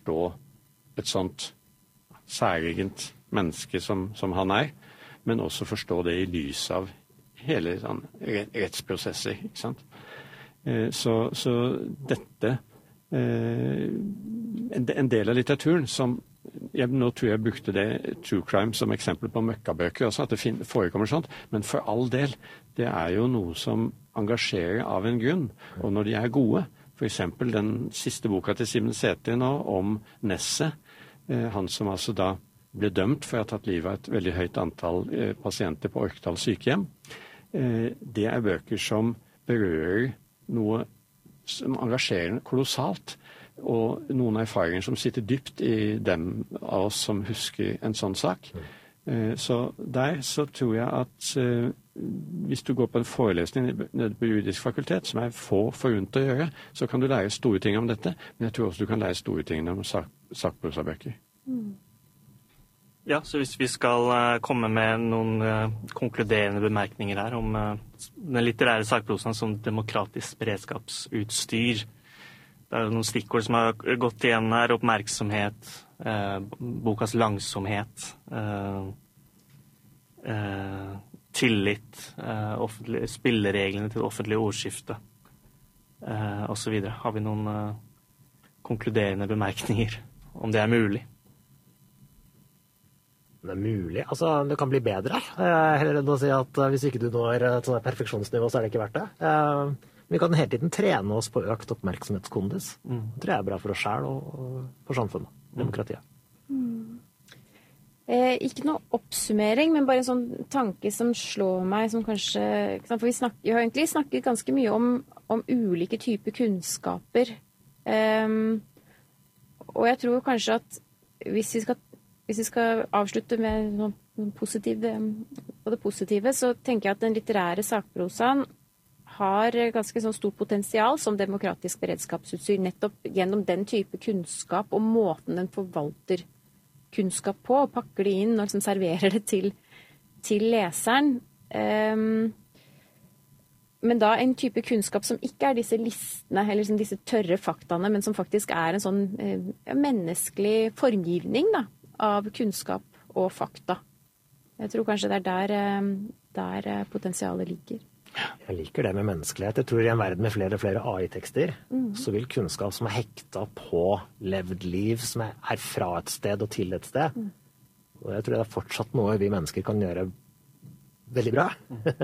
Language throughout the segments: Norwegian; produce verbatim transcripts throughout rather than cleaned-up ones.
forstå et sånt særegent menneske som, som han er, men også forstå det i lys av hele sånn, rettsprosesser, ikke sant? Eh, så, så dette, eh, en, en del av litteraturen som, jeg, nå tror jeg brukte det true crime som eksempel på møkkabøker også, at det fin- forekommer sånt, men for all del, det er jo noe som engasjerer av en grunn, og når de er gode, for eksempel den siste boka til Simen Sæther nå om Nesset, eh, han som altså da ble dømt for å ha tatt livet av et veldig høyt antall eh, pasienter på Orkdal sykehjem. Eh, det er bøker som berører noe som engasjerer kolossalt, og noen erfaringer som sitter dypt i dem av oss som husker en sånn sak. Eh, så der så tror jeg at eh, hvis du går på en forelesning nede på juridisk fakultet, som er få forunt å gjøre, så kan du lære store ting om dette, men jeg tror også du kan lære store ting om sak, sakprosabøker. Mm. Ja, så hvis vi skal uh, komme med noen uh, konkluderende bemerkninger her om uh, den litterære sakprosaen som demokratisk beredskapsutstyr. Det er noen stikkord som har gått igjen her, oppmerksomhet, uh, bokas langsomhet, uh, uh, tillit, uh, offentlig, spillereglene til offentlig ordskifte, uh, og så videre. Har vi noen uh, konkluderende bemerkninger om det er mulig? Det er mulig. Altså, det kan bli bedre. Jeg er heller redd å si at hvis ikke du når et sånt perfeksjonsnivå, så er det ikke verdt det. Vi kan hele tiden trene oss på økt oppmerksomhetskondis. Mm. Det tror jeg er bra for oss selv og for samfunnet, demokratiet. Mm. Eh, ikke noe oppsummering, men bare en sånn tanke som slår meg, som kanskje, for vi, snakker, vi har egentlig snakket ganske mye om, om ulike typer kunnskaper. Um, og jeg tror kanskje at hvis vi skal Hvis vi skal avslutte med noe positivt, og det positive, så tenker jeg at den litterære sakprosaen har ganske sånn stort potensial som demokratisk beredskapsutstyr, nettopp gjennom den type kunnskap og måten den forvalter kunnskap på, og pakker det inn og liksom serverer det til, til leseren. Um, men da en type kunnskap som ikke er disse listene, eller liksom disse tørre faktaene, men som faktisk er en sånn uh, menneskelig formgivning da, av kunnskap og fakta. Jeg tror kanskje det er der, der potensialet ligger. Jeg liker det med menneskelighet. Jeg tror i en verden med flere og flere A I-tekster, mm. så vil kunnskap som er hekta på levd liv, som er fra et sted og til et sted, mm. og jeg tror det er fortsatt noe vi mennesker kan gjøre veldig bra.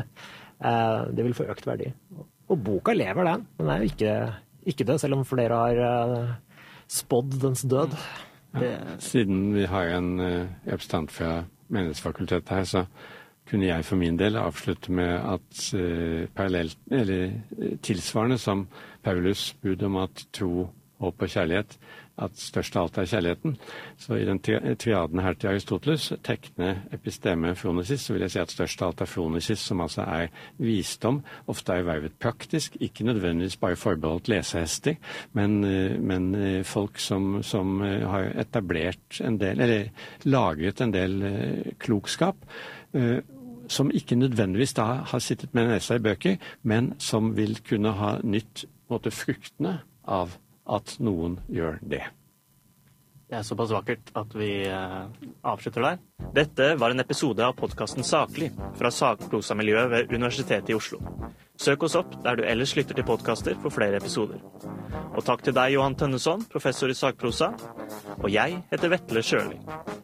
Det vil få økt verdi. Og boka lever den. Den er jo ikke, ikke det, selv om flere har spådd dens død. Ja, siden vi har en uh, representant fra Menighetsfakultetet her, så kunne jeg for min del avslutte med at uh, parallelt, eller uh, tilsvarende som Paulus bud om at tro, håp og kjærlighet, at størst av alt er kjærligheten. Så i den tri- triaden her til Aristoteles, tekne, episteme, fronesis, så vil jeg si at størst av alt er fronesis, som altså er visdom, ofte er vervet praktisk, ikke nødvendigvis bare forbeholdt lesehester, men, men folk som, som har etablert en del, eller lagret en del klokskap, som ikke nødvendigvis da har sittet med nesa i bøker, men som vil kunne ha nytt måte, fruktene av at noen gjør det. Det er såpass vakkert at vi uh, avslutter der. Dette var en episode av podcasten Saklig fra sakprosamiljøet ved Universitetet i Oslo. Søk oss opp der du ellers lytter til podcaster for flere episoder. Og takk til deg, Johan Tønneson, professor i sakprosa. Og jeg heter Vetle Sjøli.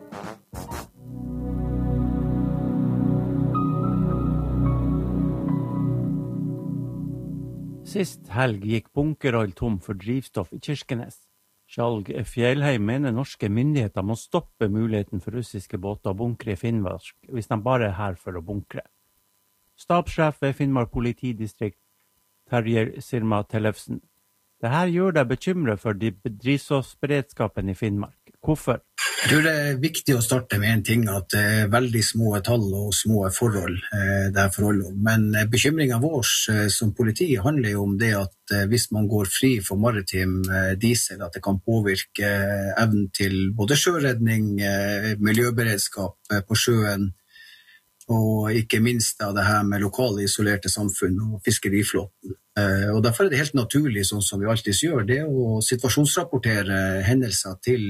Sist helg gikk Bunkerøy tom for drivstoff i Kirkenes. Skjalg Fjellheim mener norske myndigheter må stoppe muligheten for russiske båter å bunkre i Finnmark hvis de bare er her for å bunkre. Stabssjef ved Finnmark politidistrikt, Terje Sirma Tellefsen. Dette gjør deg bekymret for drivstoffberedskapen i Finnmark. Hvorfor? Jeg tror det er viktig å starte med en ting, at det er veldig små tall og små forhold, det er forhold. Men bekymringen vår som politi handler jo om det at hvis man går fri for maritim diesel, at det kan påvirke evnen til både sjøredning, miljøberedskap på sjøen, og ikke minst da det her med lokale isolerte samfunn og fiskeriflåten. Og derfor er det helt naturlig, sånn som vi alltid gjør, det å situasjonsrapportere hendelser til